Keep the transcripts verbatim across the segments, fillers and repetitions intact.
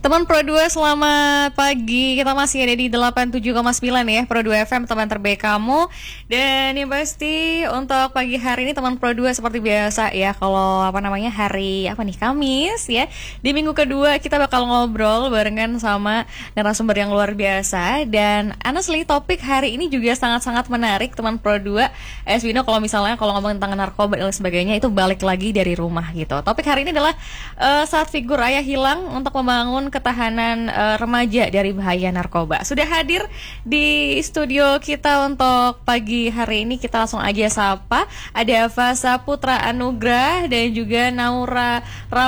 Teman Pro dua, selamat pagi. Kita masih ada di delapan puluh tujuh koma sembilan ya, Pro dua F M, teman terbaik kamu. Dan yang pasti untuk pagi hari ini teman Pro dua seperti biasa ya, kalau apa namanya hari apa nih Kamis ya. Di minggu kedua kita bakal ngobrol barengan sama narasumber yang luar biasa. Dan honestly topik hari ini juga sangat-sangat menarik teman Pro dua. As we know, kalau misalnya kalau ngomongin tentang narkoba dan sebagainya itu balik lagi dari rumah gitu. Topik hari ini adalah uh, saat figur ayah hilang untuk membangun ketahanan uh, remaja dari bahaya narkoba. Sudah hadir di studio kita untuk pagi hari ini. Kita langsung aja sapa. Ada Fasa Putra Anugrah dan juga Naura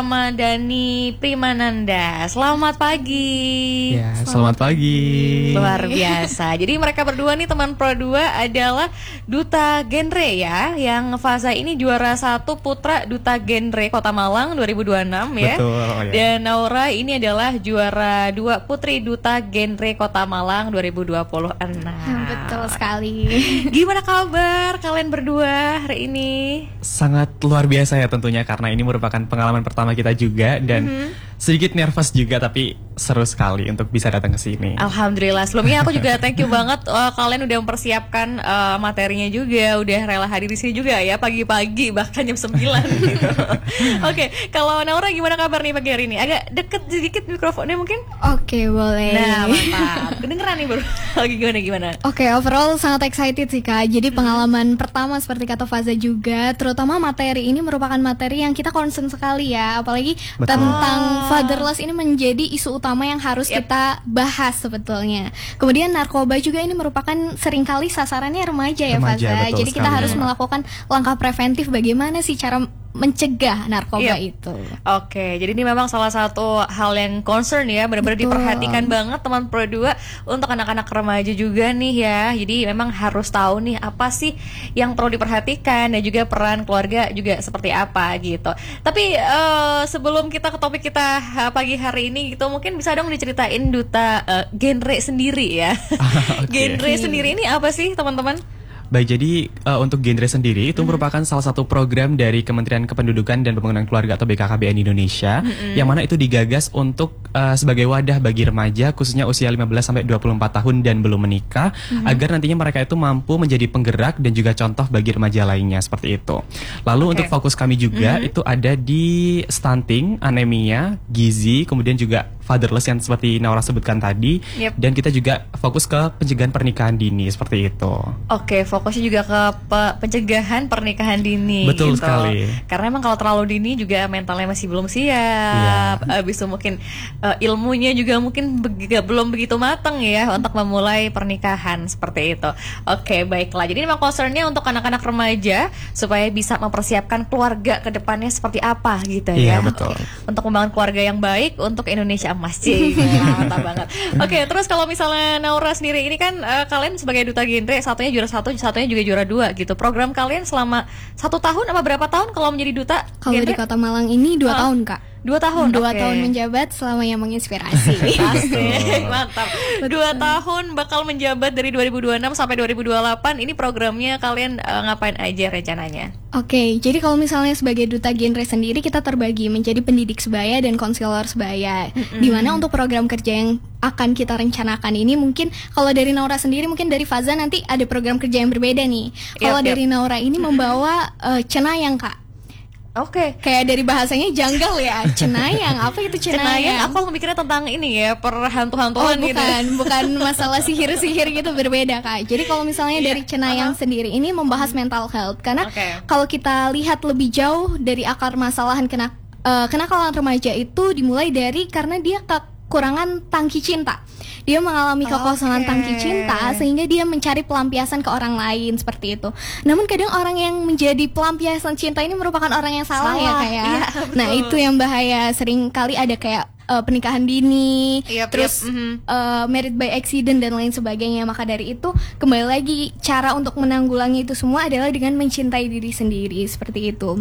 Ramadhani Primananda. Selamat pagi. Ya, selamat, selamat pagi. Luar biasa. Jadi mereka berdua nih teman Pro dua adalah duta genre ya. Yang Fasa ini juara satu Putra Duta Genre Kota Malang dua ribu dua puluh enam ya. Betul, oh ya. Dan Naura ini adalah juara dua Putri Duta Genre Kota Malang dua ribu dua puluh enam. Betul sekali. Gimana kabar kalian berdua hari ini? Sangat luar biasa ya tentunya, karena ini merupakan pengalaman pertama kita juga. Dan mm-hmm. sedikit nervous juga, tapi seru sekali untuk bisa datang ke sini. Alhamdulillah. Sebelumnya aku juga thank you banget uh, kalian udah mempersiapkan uh, materinya juga, udah rela hadir di sini juga ya pagi-pagi bahkan jam sembilan gitu. Oke, okay, kalau Naura gimana kabar nih pagi hari ini? Agak deket sedikit mikrofonnya mungkin? Oke, okay, boleh. Nah, mantap. Kedengeran nih baru. Lagi gimana gimana? Oke, okay, overall sangat excited sih Kak. Jadi pengalaman hmm. pertama seperti kata Faza juga, terutama materi ini merupakan materi yang kita concern sekali ya, apalagi Betul. tentang fatherless ini menjadi isu utama yang harus yep. kita bahas sebetulnya. Kemudian narkoba juga ini merupakan seringkali sasarannya remaja ya Faza. Jadi kita harus melakukan langkah preventif bagaimana sih cara mencegah narkoba yep. itu. Oke, jadi ini memang salah satu hal yang concern ya, benar-benar diperhatikan banget teman Pro dua untuk anak-anak remaja juga nih ya. Jadi memang harus tahu nih apa sih yang perlu diperhatikan dan juga peran keluarga juga seperti apa gitu. Tapi uh, sebelum kita ke topik kita uh, pagi hari ini gitu, mungkin bisa dong diceritain duta uh, genre sendiri ya. Okay. Genre sendiri ini apa sih teman-teman? Baik, jadi uh, untuk genre sendiri itu mm-hmm. merupakan salah satu program dari Kementerian Kependudukan dan Pembangunan Keluarga atau B K K B N Indonesia, mm-hmm. yang mana itu digagas untuk uh, sebagai wadah bagi remaja khususnya usia lima belas sampai dua puluh empat tahun dan belum menikah, mm-hmm. agar nantinya mereka itu mampu menjadi penggerak dan juga contoh bagi remaja lainnya seperti itu. Lalu okay. untuk fokus kami juga mm-hmm. itu ada di stunting, anemia, gizi, kemudian juga fatherless yang seperti Naura sebutkan tadi, yep. dan kita juga fokus ke pencegahan pernikahan dini seperti itu. Oke, fokusnya juga ke pe- pencegahan pernikahan dini. Betul gitu. sekali. Karena emang kalau terlalu dini juga mentalnya masih belum siap. Yeah. Abis itu mungkin uh, ilmunya juga mungkin be- belum begitu matang ya untuk memulai pernikahan seperti itu. Oke, baiklah. Jadi memang concernnya untuk anak-anak remaja supaya bisa mempersiapkan keluarga ke depannya seperti apa gitu yeah, ya. Betul. Untuk membangun keluarga yang baik untuk Indonesia masih mantap banget. Oke, terus kalau misalnya Naura sendiri ini kan uh, kalian sebagai duta genre, satunya juara satu, satunya juga juara dua gitu. Program kalian selama satu tahun apa berapa tahun kalau menjadi duta? Kalau di Kota Malang ini dua uh, tahun Kak. Dua tahun, dua okay. tahun menjabat selama yang menginspirasi. Asik, mantap. Dua tahun bakal menjabat dari dua ribu dua puluh enam sampai dua ribu dua puluh delapan. Ini programnya kalian uh, ngapain aja rencananya? Oke, okay, jadi kalau misalnya sebagai duta genre sendiri kita terbagi menjadi pendidik sebaya dan konselor sebaya. Mm-hmm. Dimana untuk program kerja yang akan kita rencanakan ini mungkin kalau dari Naura sendiri, mungkin dari Faza nanti ada program kerja yang berbeda nih. Kalau yep, yep. dari Naura ini membawa uh, cenayang Kak. Oke, okay. Kayak dari bahasanya janggal ya. Cenayang, apa itu cenayang? Cenayang, aku mikirnya tentang ini ya, perhantu-hantuan oh, bukan, gitu. bukan masalah sihir-sihir gitu, berbeda Kak. Jadi kalau misalnya yeah. dari cenayang uh-huh. sendiri ini membahas mental health. Karena okay. kalau kita lihat lebih jauh dari akar masalahan kena, uh, kenakalan remaja itu dimulai dari karena dia kekurangan tangki cinta. Dia mengalami kekosongan okay. tangki cinta sehingga dia mencari pelampiasan ke orang lain seperti itu. Namun kadang orang yang menjadi pelampiasan cinta ini merupakan orang yang salah, salah ya kayak. Ya, nah itu yang bahaya. Sering kali ada kayak uh, pernikahan dini, yep, terus yep. Mm-hmm. uh, married by accident dan lain sebagainya. Maka dari itu kembali lagi cara untuk menanggulangi itu semua adalah dengan mencintai diri sendiri seperti itu.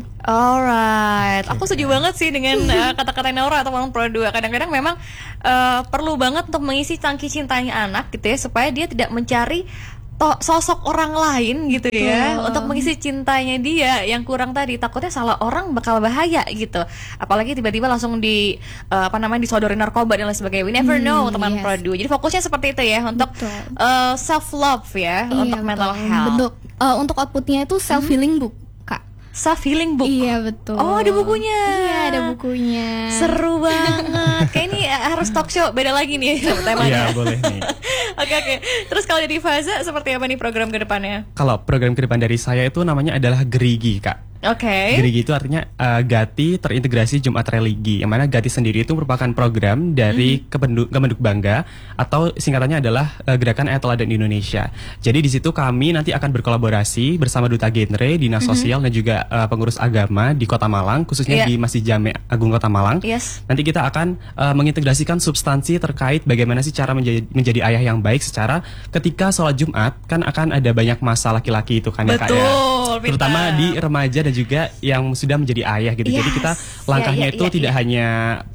Alright, aku setuju banget sih dengan uh, kata-kata Naura atau Pro dua. Kadang-kadang memang uh, perlu banget untuk mengisi tangki cintanya anak gitu ya, supaya dia tidak mencari to- sosok orang lain gitu ya, Betul. untuk mengisi cintanya dia yang kurang tadi. Takutnya salah orang bakal bahaya gitu. Apalagi tiba-tiba langsung di uh, apa namanya disodorin narkoba dan lain sebagainya. We never Hmm, know teman yes. Produ. Jadi fokusnya seperti itu ya untuk uh, self love ya, Iya, untuk mental betul. health. Bentuk uh, untuk outputnya itu self healing book, Kak. Self healing book. Iya betul. Oh, ada bukunya. Iya ada bukunya. Seru banget. Kayak ini uh, harus talk show beda lagi nih temanya. Iya, boleh nih. Oke oke. Terus kalau dari Faza seperti apa nih program ke depannya? Kalau program ke depan dari saya itu namanya adalah Gerigi, Kak. Oke. Gerigi itu artinya uh, Gati Terintegrasi Jumat Religi. Yang mana Gati sendiri itu merupakan program dari Mm-hmm. Kependu- Kemenduk Bangga, atau singkatannya adalah uh, Gerakan Ayat Teladan Indonesia. Jadi di situ kami nanti akan berkolaborasi bersama Duta Genre, Dinas Sosial dan juga uh, pengurus agama di Kota Malang, khususnya Yeah. di Masjid Jame Agung Kota Malang. Yes. Nanti kita akan uh, mengintegrasikan substansi terkait bagaimana sih cara menjadi, menjadi ayah yang baik, secara ketika sholat Jumat kan akan ada banyak masa laki-laki itu kan ya Kak ya. Betul, Terutama pintar. di remaja dan juga yang sudah menjadi ayah gitu. Jadi Yes. kita langkahnya Ya, ya, itu ya, tidak ya. hanya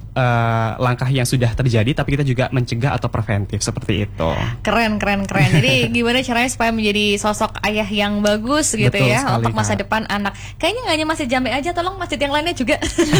uh, langkah yang sudah terjadi, tapi kita juga mencegah atau preventif seperti itu. Keren, keren, keren. Jadi gimana caranya supaya menjadi sosok ayah yang bagus gitu Betul ya, sekali, untuk masa Kak. depan anak. Kayaknya nggak hanya masjid Jambe aja, tolong masjid yang lainnya juga.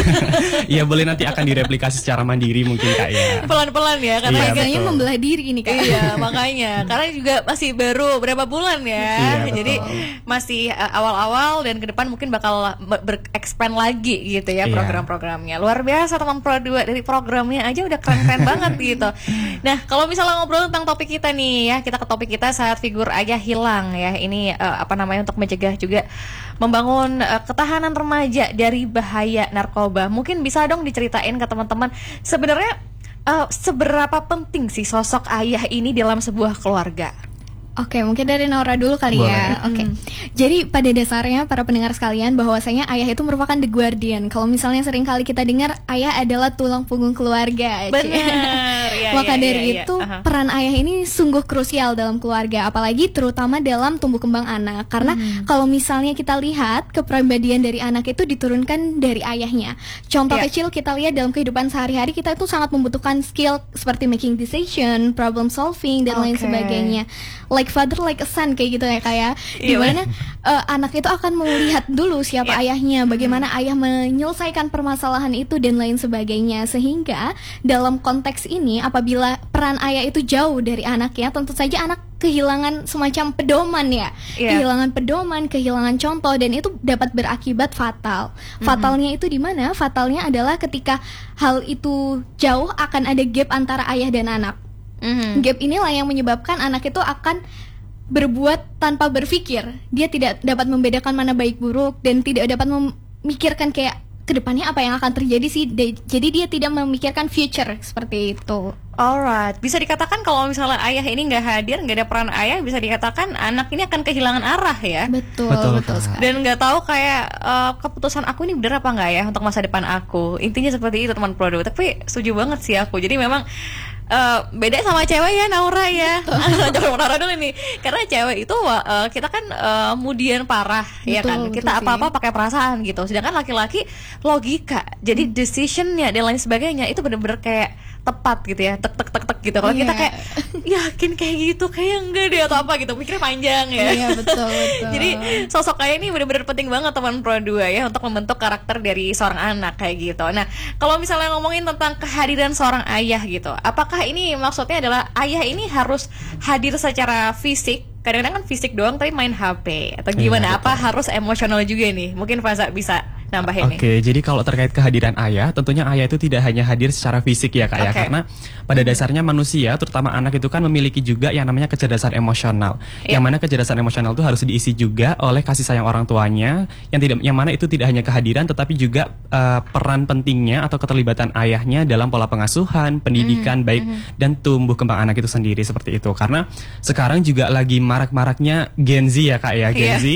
Iya, boleh nanti akan direplikasi secara mandiri mungkin Kak ya. Pelan-pelan ya, karena Iya, Harganya betul. membelah diri ini Kak. Iya, makanya karena juga masih baru berapa bulan ya. Iya, betul. Jadi masih uh, awal-awal dan ke depan mungkin bakal ber- berekspand lagi gitu ya Iya. program-programnya. Luar biasa teman Pro dua, dari programnya aja udah keren-keren banget gitu. Nah, kalau misalnya ngobrol tentang topik kita nih ya, kita ke topik kita saat figur ayah hilang ya. Ini uh, apa namanya, untuk mencegah juga membangun uh, ketahanan remaja dari bahaya narkoba. Mungkin bisa dong diceritain ke teman-teman sebenarnya uh, seberapa penting sih sosok ayah ini dalam sebuah keluarga? Oke, mungkin dari Naura dulu kali Boleh. ya. Oke. Jadi pada dasarnya para pendengar sekalian, bahwasanya ayah itu merupakan the guardian. Kalau misalnya sering kali kita dengar ayah adalah tulang punggung keluarga. Benar. Ya, Maka ya, dari ya, ya. itu Aha. peran ayah ini sungguh krusial dalam keluarga, apalagi terutama dalam tumbuh kembang anak. Karena kalau misalnya kita lihat kepribadian dari anak itu diturunkan dari ayahnya. Contoh Ya. kecil kita lihat dalam kehidupan sehari-hari, kita itu sangat membutuhkan skill seperti making decision, problem solving dan lain Oke. sebagainya. Like father like a son kayak gitu ya kayak. Iya, Dimana eh, anak itu akan melihat dulu siapa Ya. ayahnya, bagaimana ayah menyelesaikan permasalahan itu dan lain sebagainya. Sehingga dalam konteks ini, apabila peran ayah itu jauh dari anaknya, tentu saja anak kehilangan semacam pedoman ya. Iya. Kehilangan pedoman, kehilangan contoh, dan itu dapat berakibat fatal. Fatalnya itu di mana? Fatalnya adalah ketika hal itu jauh, akan ada gap antara ayah dan anak. Mhm. Gap inilah yang menyebabkan anak itu akan berbuat tanpa berpikir. Dia tidak dapat membedakan mana baik buruk dan tidak dapat memikirkan kayak kedepannya apa yang akan terjadi sih. De- Jadi dia tidak memikirkan future seperti itu. Alright, bisa dikatakan kalau misalnya ayah ini nggak hadir, nggak ada peran ayah, bisa dikatakan anak ini akan kehilangan arah ya. Betul, Betul, betul Kak. sekali. Dan nggak tahu kayak eh, keputusan aku ini bener apa nggak ya untuk masa depan aku. Intinya seperti itu teman Prodo. Tapi setuju banget sih aku. Jadi memang eh, beda sama cewek ya, Naura ya. Jangan Naura dulu nih. Karena cewek itu wa- eh, kita kan eh, mudian parah ya Betul, kan. betul Kita sih. apa-apa pakai perasaan gitu. Sedangkan laki-laki logika. Jadi decisionnya dan lain sebagainya itu bener-bener kayak tepat gitu ya, tek tek tek tek gitu. Kalau Iya. kita kayak yakin kayak gitu, kayak enggak deh atau apa gitu, mikirnya panjang ya. Iya, betul, betul. Jadi sosok kayak ini benar-benar penting banget teman Pro dua ya, untuk membentuk karakter dari seorang anak kayak gitu. Nah, kalau misalnya ngomongin tentang kehadiran seorang ayah gitu, apakah ini maksudnya adalah ayah ini harus hadir secara fisik? Kadang-kadang kan fisik doang tapi main H P atau gimana? Iya, Apa harus emosional juga nih? Mungkin Faza bisa nambahin nih. Oke, jadi kalau terkait kehadiran ayah, tentunya ayah itu tidak hanya hadir secara fisik ya Kak ya, Oke. karena pada dasarnya manusia, terutama anak itu kan memiliki juga yang namanya kecerdasan emosional. Iya. Yang mana kecerdasan emosional itu harus diisi juga oleh kasih sayang orang tuanya, yang tidak, yang mana itu tidak hanya kehadiran, tetapi juga uh, peran pentingnya atau keterlibatan ayahnya dalam pola pengasuhan, pendidikan baik dan tumbuh kembang anak itu sendiri seperti itu. Karena sekarang juga lagi marak-maraknya Gen Z ya Kak ya, Gen Iya. Z.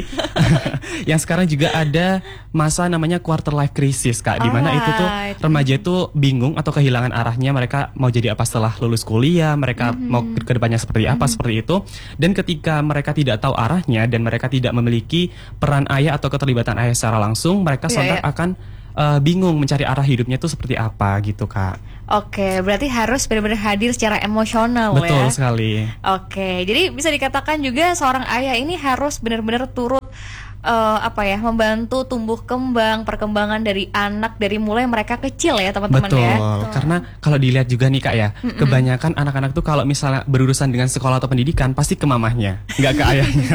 Yang sekarang juga ada masa namanya quarter life crisis Kak, di mana itu tuh Alright. remaja itu bingung atau kehilangan arahnya, mereka mau jadi apa setelah lulus kuliah, mereka mau ke ke depannya seperti apa, seperti itu. Dan ketika mereka tidak tahu arahnya dan mereka tidak memiliki peran ayah atau keterlibatan ayah secara langsung, mereka Iya, sontak iya. akan uh, bingung mencari arah hidupnya itu seperti apa gitu Kak. Oke, berarti harus benar-benar hadir secara emosional. Betul ya. Betul sekali. Oke, jadi bisa dikatakan juga seorang ayah ini harus benar-benar turut Uh, apa ya, membantu tumbuh kembang perkembangan dari anak dari mulai mereka kecil ya teman-teman. Betul. Ya. Betul. Karena kalau dilihat juga nih Kak ya, Mm-mm. kebanyakan anak-anak tuh kalau misalnya berurusan dengan sekolah atau pendidikan pasti ke mamahnya, nggak ke ayahnya.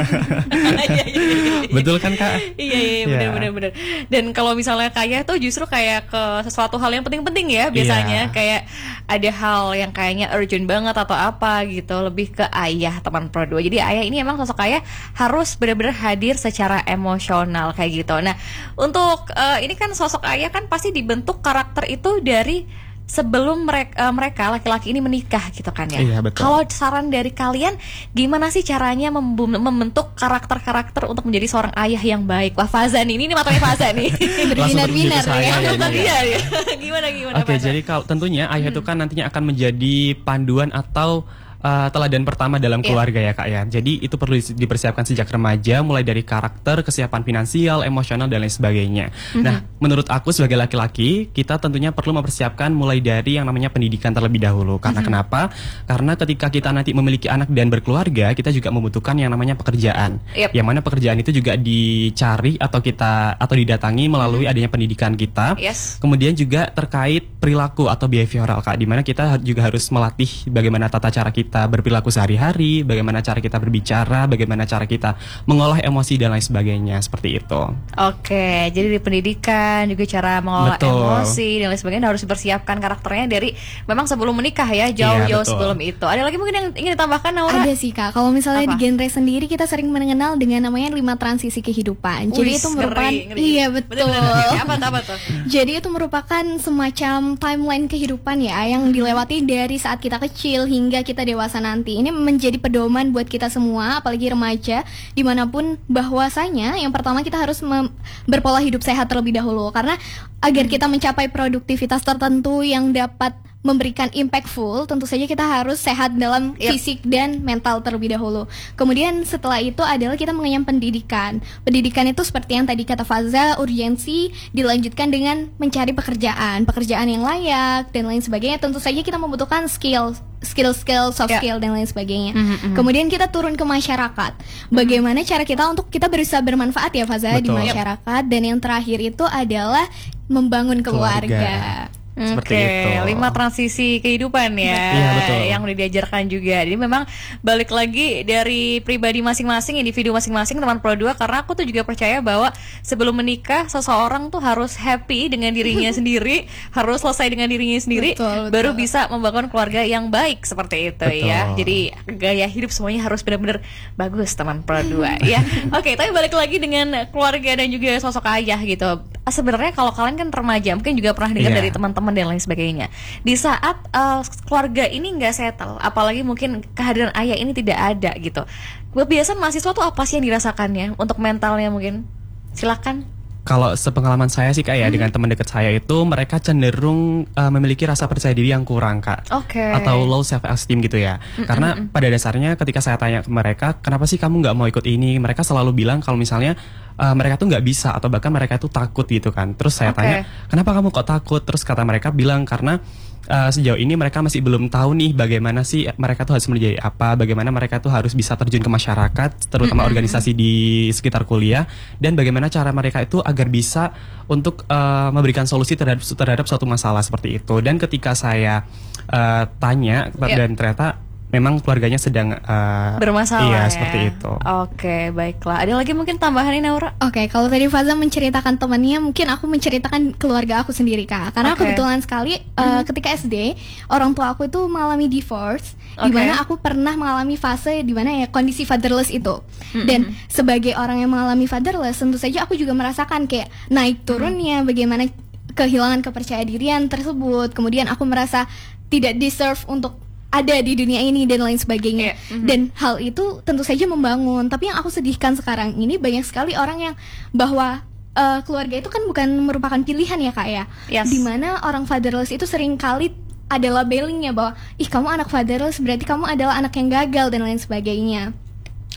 Betul kan Kak? Iya iya benar-benar benar. Dan kalau misalnya kayak tuh justru kayak ke sesuatu hal yang penting-penting ya biasanya, yeah. kayak ada hal yang kayaknya urgent banget atau apa gitu, lebih ke ayah teman Pro dua. Jadi ayah ini emang sosok ayah harus benar-benar hadir secara emosional kayak gitu. Nah, untuk uh, ini kan sosok ayah kan pasti dibentuk karakter itu dari sebelum mereka, uh, mereka laki-laki ini menikah gitu kan ya. Iya, betul. Kalau saran dari kalian, gimana sih caranya mem- membentuk karakter-karakter untuk menjadi seorang ayah yang baik? Wah, Fazan ini, ini matanya Fazan nih. Berbinar-binar ya. Ya, ya. ya. Gimana gimana? Oke, okay, jadi kalau tentunya ayah hmm. itu kan nantinya akan menjadi panduan atau Uh, teladan pertama dalam keluarga yeah. ya Kak ya. Jadi itu perlu dipersiapkan sejak remaja, mulai dari karakter, kesiapan finansial, emosional dan lain sebagainya. Mm-hmm. Nah, menurut aku sebagai laki-laki, kita tentunya perlu mempersiapkan mulai dari yang namanya pendidikan terlebih dahulu. Karena mm-hmm. kenapa? Karena ketika kita nanti memiliki anak dan berkeluarga, kita juga membutuhkan yang namanya pekerjaan. Yep. Yang mana pekerjaan itu juga dicari atau kita atau didatangi melalui mm-hmm. adanya pendidikan kita. Yes. Kemudian juga terkait perilaku atau behavioral Kak, di mana kita juga harus melatih bagaimana tata cara kita kita berperilaku sehari-hari, bagaimana cara kita berbicara, bagaimana cara kita mengolah emosi dan lain sebagainya, seperti itu. Oke, jadi di pendidikan juga cara mengolah Betul. emosi dan lain sebagainya harus dipersiapkan karakternya dari memang sebelum menikah ya, jauh-jauh iya, sebelum itu. Ada lagi mungkin yang ingin ditambahkan, Naura? Ada sih Kak, kalau misalnya Apa? Di genre sendiri kita sering mengenal dengan namanya lima transisi kehidupan. Jadi Uish, itu merupakan ngeri, ngeri. Iya betul. Apa apa tuh? Jadi itu merupakan semacam timeline kehidupan ya yang dilewati dari saat kita kecil hingga kita dewasa nanti. Ini menjadi pedoman buat kita semua, apalagi remaja, dimanapun, bahwasanya yang pertama kita harus mem- berpola hidup sehat terlebih dahulu. Karena agar kita mencapai produktivitas tertentu yang dapat memberikan impactful, tentu saja kita harus sehat dalam yep. fisik dan mental terlebih dahulu. Kemudian setelah itu adalah kita mengenyam pendidikan. Pendidikan itu seperti yang tadi kata Faza, urgensi, dilanjutkan dengan mencari pekerjaan, pekerjaan yang layak dan lain sebagainya. Tentu saja kita membutuhkan skill, skill-skill, soft skill yeah. dan lain sebagainya. Mm-hmm. Kemudian kita turun ke masyarakat. Bagaimana cara kita untuk kita berusaha bermanfaat ya Faza di masyarakat. Dan yang terakhir itu adalah membangun keluarga. keluarga. Seperti Oke, itu. lima transisi kehidupan ya, iya, betul. yang udah diajarkan juga. Jadi memang balik lagi dari pribadi masing-masing, individu masing-masing teman Pro dua. Karena aku tuh juga percaya bahwa sebelum menikah seseorang tuh harus happy dengan dirinya sendiri, harus selesai dengan dirinya sendiri, betul, betul. baru bisa membangun keluarga yang baik seperti itu betul. ya. Jadi gaya hidup semuanya harus benar-benar bagus teman Pro dua ya. Oke, tapi balik lagi dengan keluarga dan juga sosok ayah gitu. Sebenarnya kalau kalian kan remaja, mungkin juga pernah dengar yeah. dari teman-teman dan lain sebagainya. Di saat uh, keluarga ini nggak settle, apalagi mungkin kehadiran ayah ini tidak ada gitu. Kebiasaan mahasiswa tuh apa sih yang dirasakannya untuk mentalnya mungkin? Silakan. Kalau sepengalaman saya sih Kak ya, mm-hmm. dengan teman dekat saya itu mereka cenderung uh, memiliki rasa percaya diri yang kurang Kak, okay. atau low self esteem gitu ya. Mm-hmm. Karena pada dasarnya ketika saya tanya ke mereka, kenapa sih kamu nggak mau ikut ini? Mereka selalu bilang kalau misalnya uh, mereka tuh nggak bisa atau bahkan mereka tuh takut gitu kan. Terus saya okay. tanya, kenapa kamu kok takut? Terus kata mereka bilang karena Uh, sejauh ini mereka masih belum tahu nih bagaimana sih mereka tuh harus menjadi apa, bagaimana mereka tuh harus bisa terjun ke masyarakat, terutama mm-hmm. organisasi di sekitar kuliah, dan bagaimana cara mereka itu agar bisa untuk uh, memberikan solusi terhadap terhadap suatu masalah seperti itu. Dan ketika saya uh, tanya yep. dan ternyata memang keluarganya sedang uh, bermasalah. Iya, ya? seperti itu. Oke, baiklah. Ada lagi mungkin tambahan ini, Naura? Oke, kalau tadi Faza menceritakan temannya, mungkin aku menceritakan keluarga aku sendiri Kak. Karena okay. kebetulan sekali uh, mm-hmm. ketika S D, orang tua aku itu mengalami divorce, okay. di mana aku pernah mengalami fase di mana ya kondisi fatherless itu. Mm-hmm. Dan sebagai orang yang mengalami fatherless, tentu saja aku juga merasakan kayak naik turunnya, mm-hmm. bagaimana kehilangan kepercayaan tersebut. Kemudian aku merasa tidak deserve untuk ada di dunia ini dan lain sebagainya. Yeah. Mm-hmm. Dan hal itu tentu saja membangun. Tapi yang aku sedihkan sekarang ini banyak sekali orang yang bahwa uh, keluarga itu kan bukan merupakan pilihan ya Kak ya. Yes. Dimana orang fatherless itu sering kali ada labelingnya bahwa ih kamu anak fatherless berarti kamu adalah anak yang gagal dan lain sebagainya.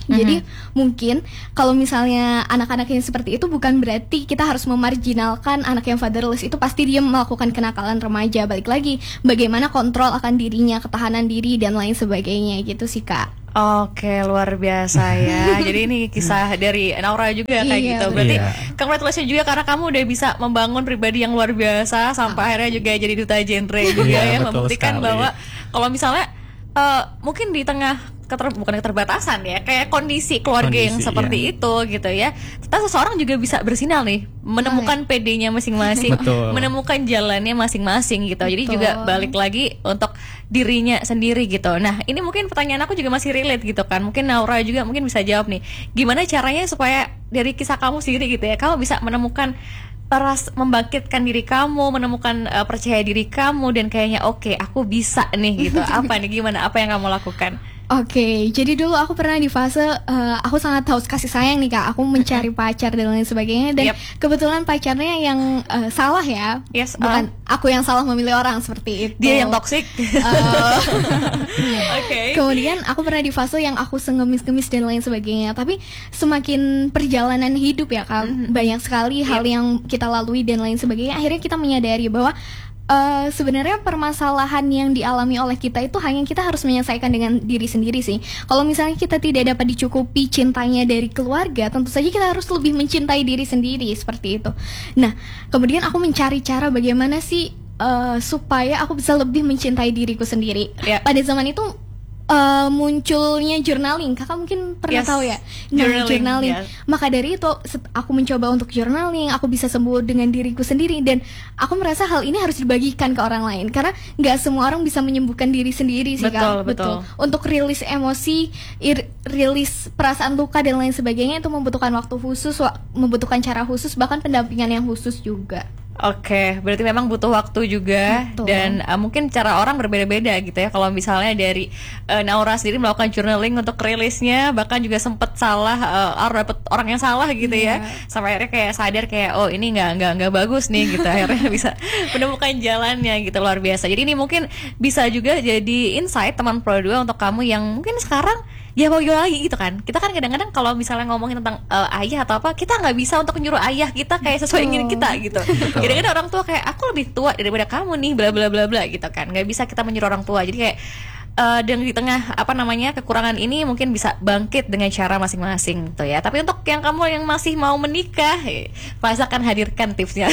Mm-hmm. Jadi mungkin kalau misalnya anak-anak yang seperti itu bukan berarti kita harus memarginalkan anak yang fatherless. Itu pasti dia melakukan kenakalan remaja. Balik lagi, bagaimana kontrol akan dirinya, ketahanan diri dan lain sebagainya gitu sih Kak. Oke, luar biasa ya. Jadi ini kisah dari Naura juga kayak iya, gitu. Berarti iya. congratulations juga karena kamu udah bisa membangun pribadi yang luar biasa sampai oh. akhirnya juga jadi duta genre juga iya, ya, membuktikan sekali. Bahwa kalau misalnya uh, mungkin di tengah keter, bukan keterbatasan ya, kayak kondisi keluarga kondisi, yang seperti iya. itu gitu ya, ternyata seseorang juga bisa bersinar nih, menemukan oh, iya. P D-nya masing-masing, menemukan jalannya masing-masing gitu. Betul. Jadi juga balik lagi untuk dirinya sendiri gitu. Nah ini mungkin pertanyaan aku juga masih relate gitu kan, mungkin Naura juga mungkin bisa jawab nih, gimana caranya supaya dari kisah kamu sendiri gitu ya, kamu bisa menemukan ras membangkitkan diri kamu, menemukan uh, percaya diri kamu dan kayaknya oke okay, aku bisa nih gitu. Apa nih, gimana, apa yang kamu lakukan? Oke, okay, jadi dulu aku pernah di fase uh, aku sangat haus kasih sayang nih Kak. Aku mencari pacar dan lain sebagainya. Dan yep. kebetulan pacarnya yang uh, salah ya, yes, bukan uh. aku yang salah memilih orang seperti itu. Dia yang toksik. Uh, Oke. Okay. Kemudian aku pernah di fase yang aku sengemis-gemis dan lain sebagainya. Tapi semakin perjalanan hidup ya Kak, mm-hmm. banyak sekali yep. hal yang kita lalui dan lain sebagainya. Akhirnya kita menyadari bahwa Uh, sebenarnya permasalahan yang dialami oleh kita itu hanya kita harus menyelesaikan dengan diri sendiri sih. Kalau misalnya kita tidak dapat dicukupi cintanya dari keluarga, tentu saja kita harus lebih mencintai diri sendiri seperti itu. Nah, kemudian aku mencari cara bagaimana sih uh, supaya aku bisa lebih mencintai diriku sendiri. Yeah. Pada zaman itu Uh, munculnya journaling, kakak mungkin pernah yes. tahu ya, nah, journaling, journaling. Yes. Maka dari itu aku mencoba untuk journaling, aku bisa sembuh dengan diriku sendiri dan aku merasa hal ini harus dibagikan ke orang lain karena nggak semua orang bisa menyembuhkan diri sendiri sih betul, Kak. Betul. Untuk rilis emosi, ir- rilis perasaan luka dan lain sebagainya itu membutuhkan waktu khusus, wa- membutuhkan cara khusus, bahkan pendampingan yang khusus juga. Oke, berarti memang butuh waktu juga. Betul. Dan uh, mungkin cara orang berbeda-beda gitu ya. Kalau misalnya dari uh, Naura sendiri melakukan journaling untuk rilisnya, bahkan juga sempat salah, uh, dapet orang yang salah gitu yeah. ya. Sampai akhirnya kayak sadar kayak oh ini nggak nggak nggak bagus nih gitu. Akhirnya bisa menemukan jalannya gitu, luar biasa. Jadi ini mungkin bisa juga jadi insight teman Pro dua untuk kamu yang mungkin sekarang ya mau gimana lagi gitu kan. Kita kan kadang-kadang kalau misalnya ngomongin tentang uh, ayah atau apa, kita nggak bisa untuk nyuruh ayah kita kayak sesuai ingin kita gitu. Kadang-kadang orang tua kayak aku lebih tua daripada kamu nih, bla bla bla bla gitu kan. Nggak bisa kita menyuruh orang tua. Jadi kayak uh, dan di tengah apa namanya kekurangan ini mungkin bisa bangkit dengan cara masing-masing gitu ya. Tapi untuk yang kamu yang masih mau menikah, Faiza akan hadirkan tipsnya.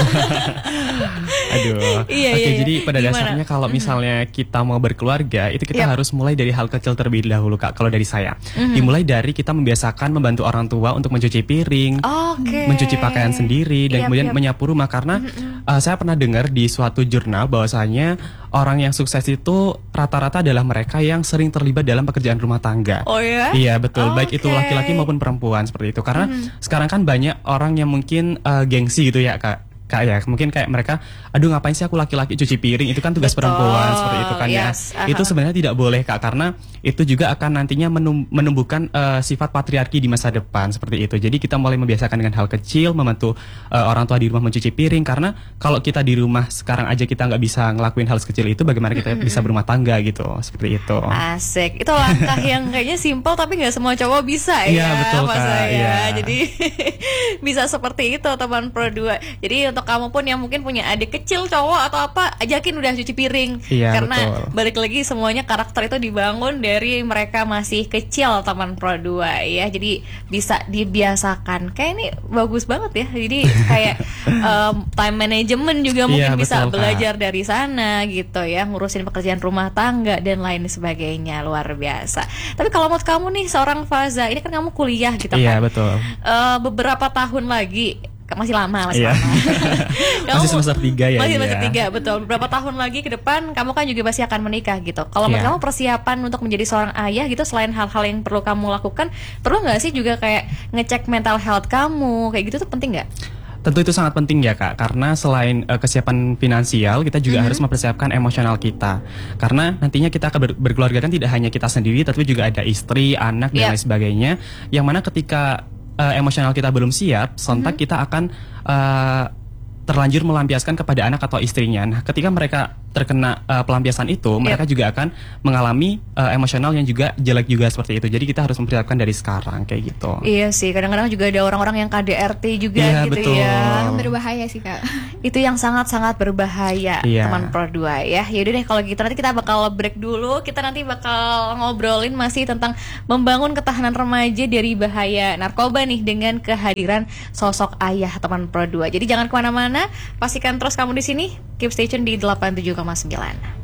Aduh. Iya, Oke, iya, jadi iya. pada Gimana? Dasarnya kalau misalnya kita mau berkeluarga, itu kita yep. harus mulai dari hal kecil terlebih dahulu Kak. Kalau dari saya, mm-hmm. dimulai dari kita membiasakan membantu orang tua untuk mencuci piring, okay. mencuci pakaian sendiri, dan yep, kemudian yep. menyapu rumah. Karena mm-hmm. uh, saya pernah dengar di suatu jurnal bahwasanya orang yang sukses itu rata-rata adalah mereka yang sering terlibat dalam pekerjaan rumah tangga. Oh ya? Iya betul, okay. baik itu laki-laki maupun perempuan seperti itu. Karena mm-hmm. sekarang kan banyak orang yang mungkin uh, gengsi gitu ya Kak. Kak ya, mungkin kayak mereka, aduh ngapain sih aku laki-laki cuci piring, itu kan tugas Betul. perempuan seperti itu kan yes. ya. Uh-huh. Itu sebenarnya tidak boleh Kak, karena itu juga akan nantinya menum- menumbuhkan uh, sifat patriarki di masa depan seperti itu. Jadi kita mulai membiasakan dengan hal kecil, membantu uh, orang tua di rumah mencuci piring, karena kalau kita di rumah sekarang aja kita nggak bisa ngelakuin hal sekecil itu, bagaimana kita mm-hmm. bisa berumah tangga gitu, seperti itu. Asik, itu langkah yang kayaknya simpel tapi nggak semua cowok bisa ya. Iya betul Mas Kak. Ya. Jadi bisa seperti itu teman Pro dua. Jadi untuk kamu pun yang mungkin punya adik kecil cowok atau apa, ajakin udah cuci piring. Iya, karena betul. balik lagi semuanya karakter itu dibangun dari mereka masih kecil teman Pro dua ya. Jadi bisa dibiasakan. Kayak ini bagus banget ya. Jadi kayak um, time management juga mungkin iya, bisa betul, belajar Kak. Dari sana gitu ya, ngurusin pekerjaan rumah tangga dan lain sebagainya, luar biasa. Tapi kalau menurut kamu nih seorang Faiza, ini kan kamu kuliah gitu iya, kan. Iya betul. Uh, beberapa tahun lagi masih lama, masih iya. lama. Masih semester tiga ya. Masih semester ya. tiga, betul. Beberapa tahun lagi ke depan kamu kan juga pasti akan menikah gitu. Kalau yeah. kamu persiapan untuk menjadi seorang ayah gitu, selain hal-hal yang perlu kamu lakukan, perlu nggak sih juga kayak ngecek mental health kamu, kayak gitu tuh penting nggak? Tentu itu sangat penting ya Kak, karena selain uh, kesiapan finansial, kita juga mm-hmm. harus mempersiapkan emosional kita. Karena nantinya kita akan ber- berkeluarga kan tidak hanya kita sendiri, tapi juga ada istri, anak, dan yeah. lain sebagainya. Yang mana ketika uh, emosional kita belum siap, sontak mm-hmm. kita akan uh, terlanjur melampiaskan kepada anak atau istrinya. Nah, ketika mereka terkena uh, pelampiasan itu, yep. mereka juga akan mengalami uh, emosional yang juga jelek juga seperti itu. Jadi kita harus mempersiapkan dari sekarang kayak gitu. Iya sih, kadang-kadang juga ada orang-orang yang K D R T juga iya, gitu betul. ya. Berbahaya sih Kak. Itu yang sangat-sangat berbahaya, iya. teman Pro dua ya. Yaudah deh kalau gitu nanti kita bakal break dulu. Kita nanti bakal ngobrolin masih tentang membangun ketahanan remaja dari bahaya narkoba nih dengan kehadiran sosok ayah teman Pro dua. Jadi jangan kemana-mana, pastikan terus kamu di sini. Keep stay tune di delapan puluh tujuh koma sembilan.